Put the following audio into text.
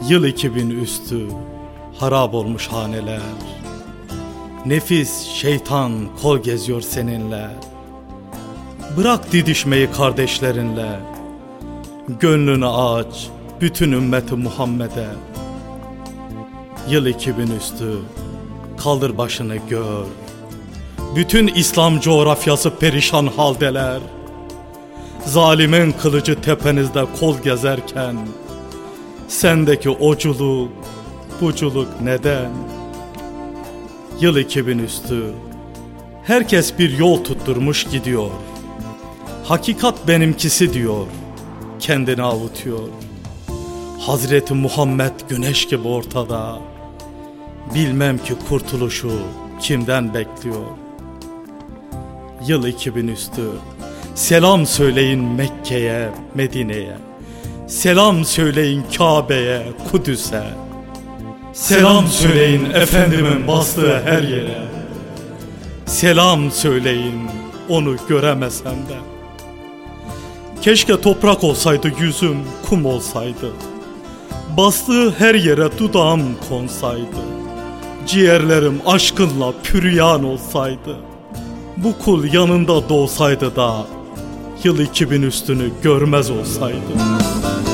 Yıl 2000 üstü harap olmuş haneler. Nefis şeytan kol geziyor seninle. Bırak didişmeyi kardeşlerinle. Gönlünü aç bütün ümmeti Muhammed'e. Yıl 2000 üstü kaldır başını gör. Bütün İslam coğrafyası perişan haldeler. Zalimin kılıcı tepenizde kol gezerken, sendeki oculuk, buculuk neden? Yıl 2000 üstü herkes bir yol tutturmuş gidiyor. Hakikat benimkisi diyor, kendini avutuyor. Hazreti Muhammed güneş gibi ortada. Bilmem ki kurtuluşu kimden bekliyor? Yıl 2000 üstü selam söyleyin Mekke'ye, Medine'ye. Selam söyleyin Kabe'ye, Kudüs'e. Selam söyleyin Efendimin bastığı her yere. Selam söyleyin onu göremesem de. Keşke toprak olsaydı yüzüm, kum olsaydı. Bastığı her yere dudağım konsaydı. Ciğerlerim aşkınla püryan olsaydı. Bu kul yanında doğsaydı da yıl 2000 üstünü görmez olsaydı.